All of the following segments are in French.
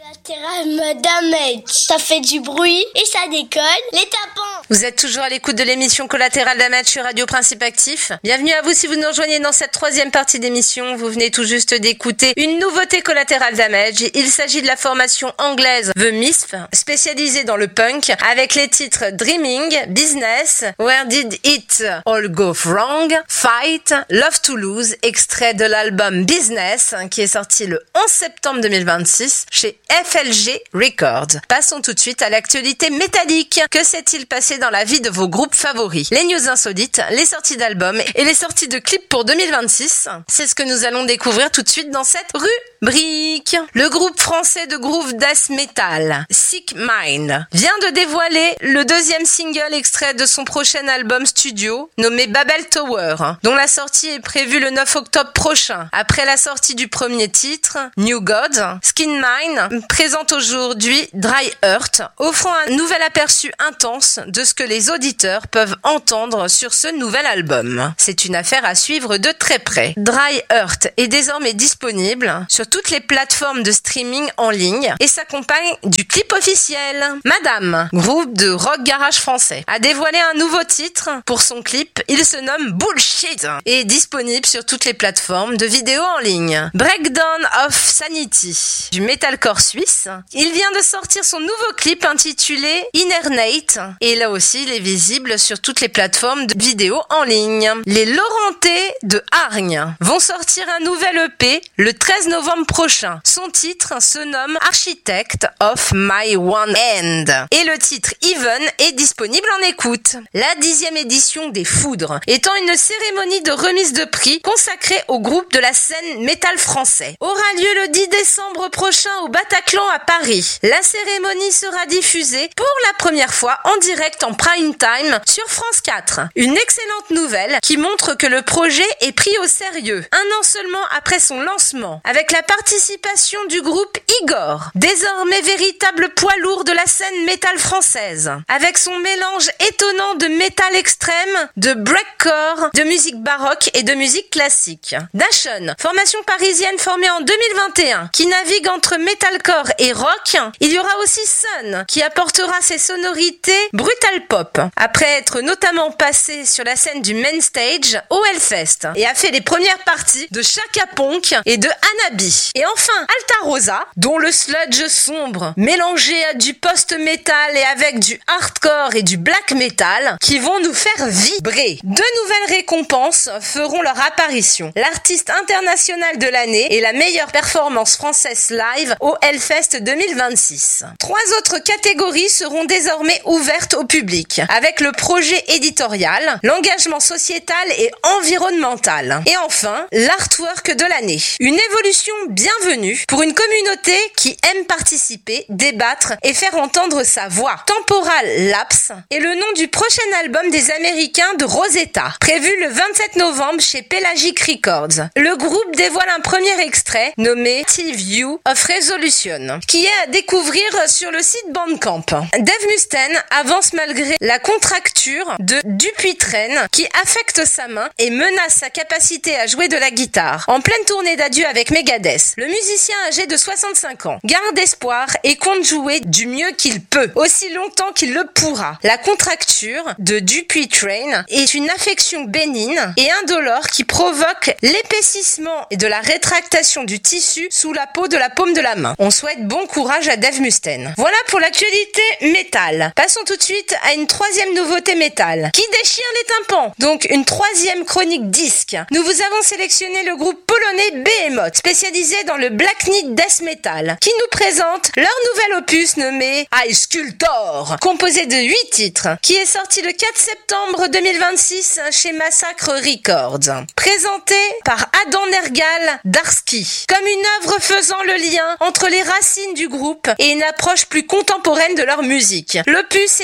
Collatéral Damage. Ça fait du bruit et ça décolle les tapants. Vous êtes toujours à l'écoute de l'émission Collatéral Damage sur Radio Principe Actif. Bienvenue à vous si vous nous rejoignez dans cette troisième partie d'émission. Vous venez tout juste d'écouter une nouveauté Collatéral Damage. Il s'agit de la formation anglaise The Misfits, spécialisée dans le punk, avec les titres Dreaming, Business, Where Did It All Go Wrong, Fight, Love to Lose, extrait de l'album Business, qui est sorti le 11 septembre 2026 chez FLG Records. Passons tout de suite à l'actualité métallique. Que s'est-il passé dans la vie de vos groupes favoris? Les news insolites, les sorties d'albums et les sorties de clips pour 2026. C'est ce que nous allons découvrir tout de suite dans cette rubrique. Le groupe français de groove death metal, Sick Mind, vient de dévoiler le deuxième single extrait de son prochain album studio, nommé Babel Tower, dont la sortie est prévue le 9 octobre prochain. Après la sortie du premier titre, New God, Skin Mind présente aujourd'hui Dry Earth, offrant un nouvel aperçu intense de ce que les auditeurs peuvent entendre sur ce nouvel album. C'est une affaire à suivre de très près. Dry Earth est désormais disponible sur toutes les plateformes de streaming en ligne et s'accompagne du clip officiel. Madame, groupe de rock garage français, a dévoilé un nouveau titre pour son clip. Il se nomme Bullshit et est disponible sur toutes les plateformes de vidéos en ligne. Breakdown of Sanity, du metalcore suisse, il vient de sortir son nouveau clip intitulé Inernate et là aussi il est visible sur toutes les plateformes de vidéos en ligne. Les Laurentais de Hargne vont sortir un nouvel EP le 13 novembre prochain. Son titre se nomme Architect of My One End et le titre Even est disponible en écoute. La 10e édition des Foudres étant une cérémonie de remise de prix consacrée au groupe de la scène métal français aura lieu le 10 décembre prochain au Bataclan à Paris. La cérémonie sera diffusée pour la première fois en direct en prime time sur France 4. Une excellente nouvelle qui montre que le projet est pris au sérieux. Un an seulement après son lancement, avec la participation du groupe Igor, désormais véritable poids lourd de la scène métal française, avec son mélange étonnant de métal extrême, de breakcore, de musique baroque et de musique classique. Dachshund, formation parisienne formée en 2021, qui navigue entre metalcore et rock. Il y aura aussi Sun, qui apportera ses sonorités brutal pop, après être notamment passé sur la scène du main stage au Hellfest, et a fait les premières parties de Chaka Ponk et de Hanabi. Et enfin, Alta Rosa, dont le sludge sombre, mélangé à du post-metal et avec du hardcore et du black metal, qui vont nous faire vibrer. Deux nouvelles récompenses feront leur apparition. L'artiste international de l'année et la meilleure performance française live au Hellfest 2026. Trois autres catégories seront désormais ouvertes au public, avec le projet éditorial, l'engagement sociétal et environnemental. Et enfin, l'artwork de l'année. Une évolution bienvenue pour une communauté qui aime participer, débattre et faire entendre sa voix. Temporal Lapse est le nom du prochain album des Américains de Rosetta, prévu le 27 novembre chez Pelagic Records. Le groupe dévoile un premier extrait nommé View of Resolution, qui est à découvrir sur le site Bandcamp. Dave Mustaine avance malgré la contracture de Dupuytren qui affecte sa main et menace sa capacité à jouer de la guitare. En pleine tournée d'adieu avec Megadeth, le musicien âgé de 65 ans garde espoir et compte jouer du mieux qu'il peut, aussi longtemps qu'il le pourra. La contracture de Dupuytren est une affection bénigne et indolore qui provoque l'épaississement et de la rétractation du tissu sous la peau de la paume de la main. On souhaite bon courage à Dave Mustaine. Voilà pour l'actualité métal. Passons tout de suite à une troisième nouveauté métal qui déchire les tympans. Donc une troisième chronique disque. Nous vous avons sélectionné le groupe polonais Behemoth, spécialisé dans le black knit death metal, qui nous présente leur nouvel opus nommé I Sculptor, composé de 8 titres, qui est sorti le 4 septembre 2026 chez Massacre Records. Présenté par Adam Nergal Darski, comme une œuvre faisant le lien entre les racines du groupe et une approche plus contemporaine de leur musique. L'opus est disponible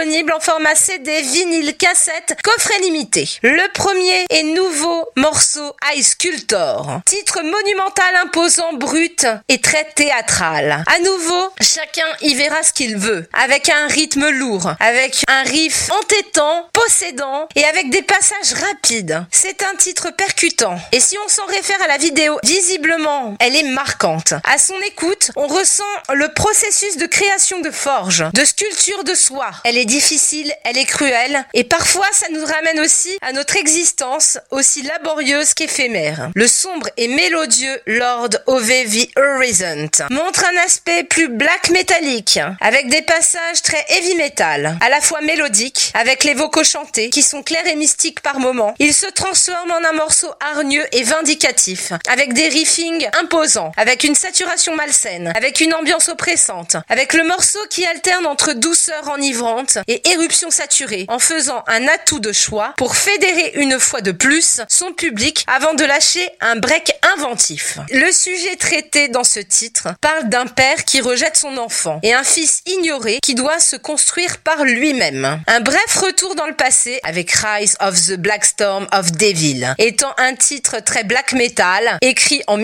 disponibles en format CD, vinyle, cassette, coffret limité. Le premier et nouveau morceau Ice Sculptor. Titre monumental, imposant, brut et très théâtral. À nouveau, chacun y verra ce qu'il veut. Avec un rythme lourd, avec un riff entêtant, possédant et avec des passages rapides. C'est un titre percutant. Et si on s'en réfère à la vidéo, visiblement, elle est marquante. À son écoute, on ressent le processus de création de forge, de sculpture de soi. Elle est difficile, elle est cruelle et parfois ça nous ramène aussi à notre existence, aussi laborieuse qu'éphémère. Le sombre et mélodieux Lord of the Horizon montre un aspect plus black métallique, avec des passages très heavy metal, à la fois mélodiques, avec les vocaux chantés, qui sont clairs et mystiques par moments. Il se transforme en un morceau hargneux et vindicatif, avec des riffings imposants, avec une saturation malsaine, avec une ambiance oppressante, avec le morceau qui alterne entre douceur enivrante et éruption saturée, en faisant un atout de choix pour fédérer une fois de plus son public avant de lâcher un break inventif. Le sujet traité dans ce titre parle d'un père qui rejette son enfant et un fils ignoré qui doit se construire par lui-même. Un bref retour dans le passé avec Rise of the Black Storm of Devil, étant un titre très black metal, écrit en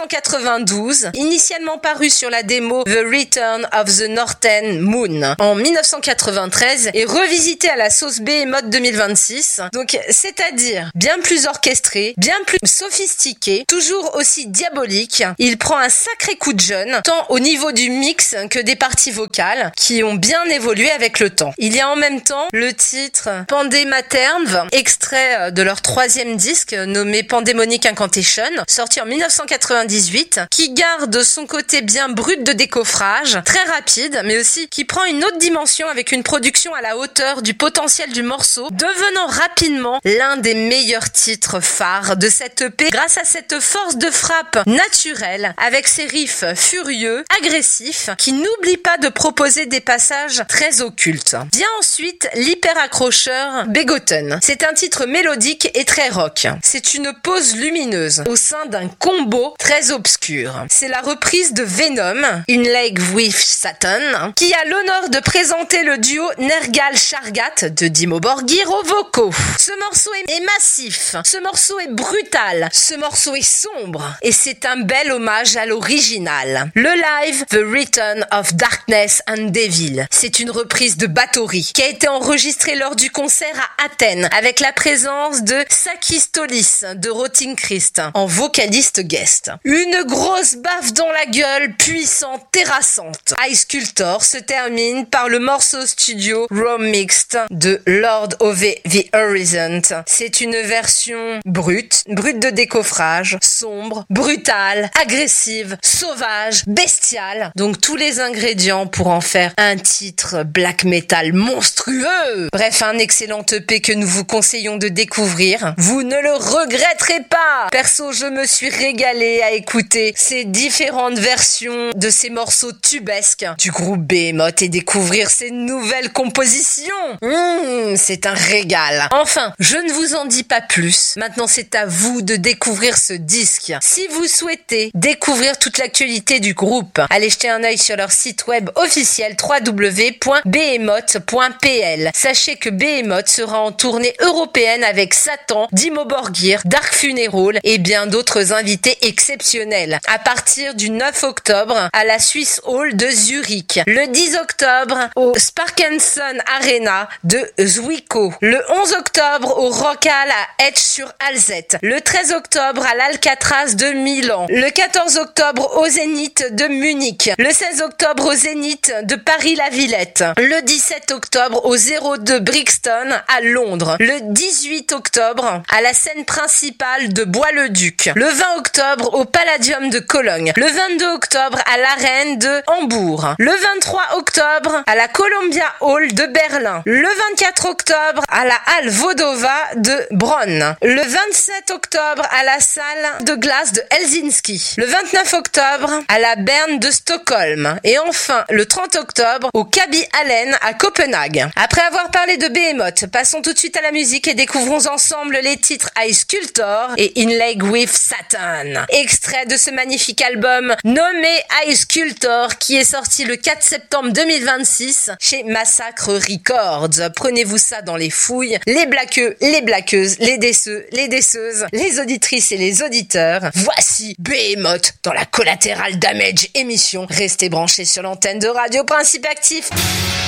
1992, initialement paru sur la démo The Return of the Northern Moon en 1993 et revisité à la sauce Behemoth 2026. Donc, c'est-à-dire bien plus orchestré, bien plus sophistiqué, toujours aussi diabolique. Il prend un sacré coup de jeune, tant au niveau du mix que des parties vocales, qui ont bien évolué avec le temps. Il y a en même temps le titre Pandematerve, extrait de leur 3e disque nommé Pandemonic Incantation, sorti en 1998, qui garde son côté bien brut de décoffrage, très rapide, mais aussi qui prend une autre dimension avec une production à la hauteur du potentiel du morceau, devenant rapidement l'un des meilleurs titres phares de cette EP grâce à cette force de frappe naturelle, avec ses riffs furieux, agressifs, qui n'oublient pas de proposer des passages très occultes. Vient ensuite l'hyper accrocheur Begotten. C'est un titre mélodique et très rock. C'est une pause lumineuse au sein d'un combo très obscur. C'est la reprise de Venom, In Lake with Satan, qui a l'honneur de présenter le duo Nergal-Shargat de Dimmu Borgir aux vocaux. Ce morceau est massif, ce morceau est brutal, ce morceau est sombre et c'est un bel hommage à l'original. Le live The Return of Darkness and Devil, c'est une reprise de Bathory qui a été enregistrée lors du concert à Athènes avec la présence de Sakis Tolis de Rotting Christ en vocaliste guest. Une grosse baffe dans la gueule, puissante, terrassante. Ice Sculptor se termine par le morceau studio Rome Mixed de Lord of the Horizon. C'est une version brute de décoffrage, sombre, brutale, agressive, sauvage, bestiale. Donc tous les ingrédients pour en faire un titre black metal monstrueux. Bref, un excellent EP que nous vous conseillons de découvrir. Vous ne le regretterez pas. Perso, je me suis régalée à écouter ces différentes versions de ces morceaux tubesques du groupe Behemoth et découvrir ces nouvelles compositions. C'est un régal. Enfin, je ne vous en dis pas plus. Maintenant, c'est à vous de découvrir ce disque. Si vous souhaitez découvrir toute l'actualité du groupe, allez jeter un œil sur leur site web officiel www.behemoth.pl. Sachez que Behemoth sera en tournée européenne avec Satan, Dimmu Borgir, Dark Funeral et bien d'autres invités exceptionnels. À partir du 9 octobre à la Swiss Hall de Zurich. Le 10 octobre au Sparkenson Arena de Zwickau. Le 11 octobre au Rockhall à Etsch-sur-Alzette. Le 13 octobre à l'Alcatraz de Milan. Le 14 octobre au Zénith de Munich. Le 16 octobre au Zénith de Paris-la Villette. Le 17 octobre au 02 Brixton à Londres. Le 18 octobre à la scène principale de Bois-le-Duc. Le 20 octobre au Palladium de Cologne. Le 22 octobre à l'Arène de Hambourg. Le 23 octobre à la Columbia Hall de Berlin. Le 24 octobre à la Halle Vodova de Bronn. Le 27 octobre à la salle de glace de Helsinki. Le 29 octobre à la Berne de Stockholm. Et enfin, le 30 octobre au Kaby Allen à Copenhague. Après avoir parlé de Behemoth, passons tout de suite à la musique et découvrons ensemble les titres Ice Sculptor et In Lake with Satan. Extrait de ce magnifique album nommé Ice Sculptor qui est sorti le 4 septembre 2026 chez Massa Massacre Records. Prenez-vous ça dans les fouilles. Les blaqueux, les blaqueuses, les déceux, les déceuses, les auditrices et les auditeurs. Voici Behemoth dans la Collateral Damage émission. Restez branchés sur l'antenne de Radio Principe Actif.